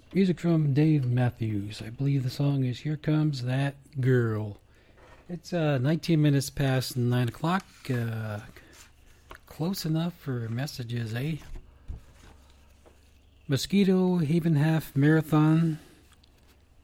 Music from Dave Matthews. I believe the song is Here Comes That Girl. It's 19 minutes past 9 o'clock. Close enough for messages, eh? Mosquito Haven Half Marathon